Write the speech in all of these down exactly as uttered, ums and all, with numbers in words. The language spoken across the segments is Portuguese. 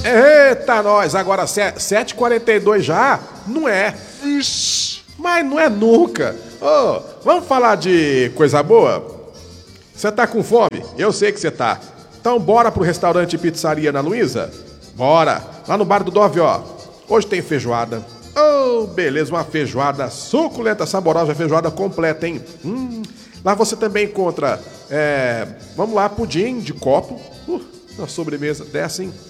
Eita, nós, agora sete e quarenta e dois já? Não é. Ixi, mas não é nunca. Ô, vamos falar de coisa boa? Você tá com fome? Eu sei que você tá. Então bora pro restaurante Pizzaria Ana Luísa? Bora. Lá no Bar do Dove, ó. Hoje tem feijoada. Oh, beleza, uma feijoada suculenta, saborosa, feijoada completa, hein? Hum, lá você também encontra, é, vamos lá, pudim de copo. Uh, uma sobremesa dessa, hein?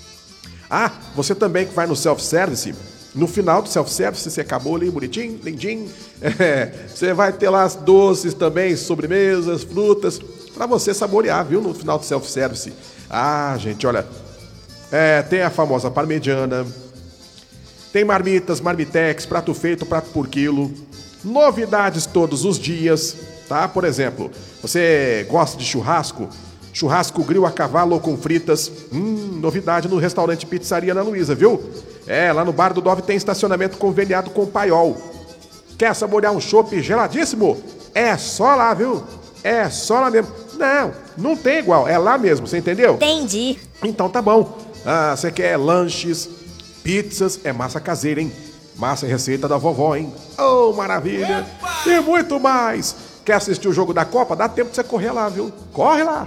Ah, você também que vai no self-service, no final do self-service, você acabou ali, bonitinho, lindinho, é, você vai ter lá as doces também, sobremesas, frutas, pra você saborear, viu, no final do self-service. Ah, gente, olha, é, tem a famosa parmegiana, tem marmitas, marmitex, prato feito, prato por quilo, novidades todos os dias, tá? Por exemplo, você gosta de churrasco? Churrasco grill a cavalo ou com fritas. Hum, novidade no restaurante Pizzaria Ana Luísa, viu? É, lá no Bar do Dove tem estacionamento conveniado com o Paiol. Quer saborear um chopp geladíssimo? É só lá, viu? É só lá mesmo. Não, não tem igual, é lá mesmo, você entendeu? Entendi. Então tá bom. Ah, você quer lanches, pizzas, é massa caseira, hein? Massa e receita da vovó, hein? Oh, maravilha! E muito mais! Quer assistir o jogo da Copa? Dá tempo de você correr lá, viu? Corre lá!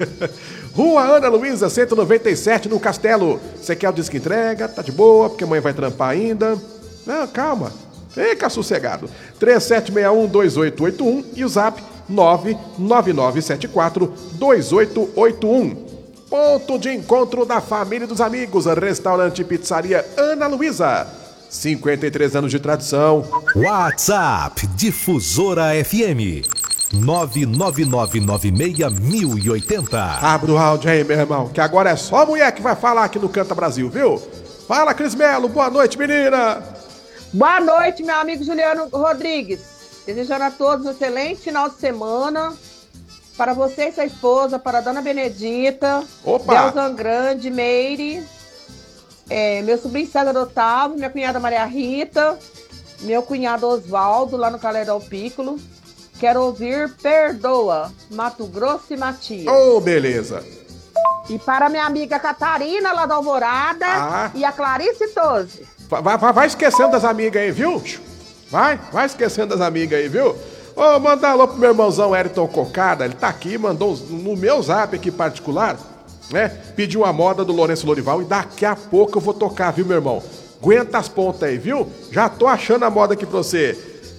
Rua Ana Luísa, cento e noventa e sete, no Castelo. Você quer o disco entrega? Tá de boa, porque amanhã vai trampar ainda. Não, calma. Fica sossegado. três sete seis um, dois oito oito um e o zap nove nove nove sete quatro, dois oito oito um. Ponto de encontro da família e dos amigos. Restaurante Pizzaria Ana Luísa. cinquenta e três anos de tradição. WhatsApp Difusora F M nove nove nove nove seis mil e oitenta. Abre o áudio aí, meu irmão, que agora é só a mulher que vai falar aqui no Canta Brasil, viu? Fala, Cris Melo. Boa noite, menina. Boa noite, meu amigo Juliano Rodrigues. Desejando a todos um excelente final de semana. Para você e sua esposa, para a dona Benedita, Opa. Delzan Grande, Meire, é, meu sobrinho César Otávio, minha cunhada Maria Rita, meu cunhado Osvaldo, lá no Caldeirão Piccolo. Quero ouvir Perdoa, Mato Grosso e Matias. Ô, oh, beleza. E para minha amiga Catarina, lá da Alvorada, ah. e a Clarice Toze. Vai, vai, vai esquecendo das amigas aí, viu? Vai, vai esquecendo das amigas aí, viu? Ô, oh, manda alô pro meu irmãozão Eriton Cocada, ele tá aqui, mandou no meu zap aqui particular, né? Pediu a moda do Lourenço Lorival e daqui a pouco eu vou tocar, viu, meu irmão? Aguenta as pontas aí, viu? Já tô achando a moda aqui pra você.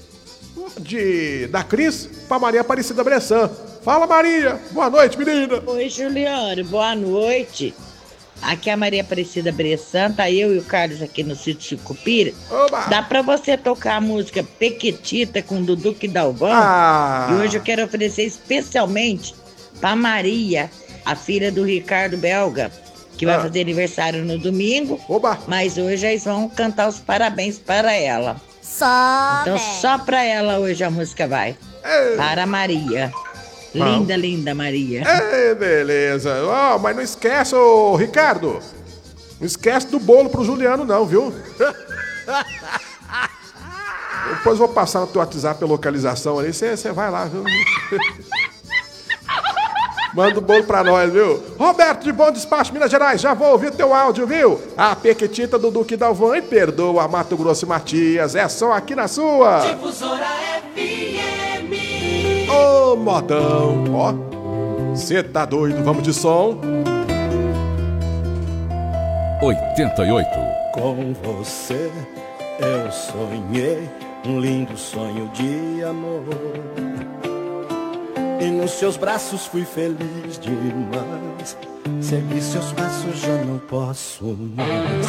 De, da Cris pra Maria Aparecida Bressan. Fala, Maria! Boa noite, menina! Oi, Juliano, boa noite. Aqui é a Maria Aparecida Bressan, tá eu e o Carlos aqui no sítio Chicupira. Oba. Dá pra você tocar a música Pequetita com Dudu que Dalvão? Ah. E hoje eu quero oferecer especialmente pra Maria, a filha do Ricardo Belga, que vai ah. fazer aniversário no domingo. Oba. Mas hoje eles vão cantar os parabéns para ela. Só, Então véio. só pra ela hoje a música vai. Ei. Para Maria. Não. Linda, linda Maria. É, beleza. Oh, mas não esquece, ô Ricardo. Não esquece do bolo pro Juliano, não, viu? Depois eu vou passar no teu WhatsApp a localização ali. Você vai lá, viu? Manda o bolo pra nós, viu? Roberto de Bom Despacho, Minas Gerais, já vou ouvir teu áudio, viu? A Pequetita do Duque Dalvão e Perdoa, Mato Grosso e Matias. É só aqui na sua Difusora F M. Ô, oh, modão, ó. Cê tá doido, vamos de som. oitenta e oito. Com você eu sonhei um lindo sonho de amor. E nos seus braços fui feliz demais. Segui seus passos, já não posso mais.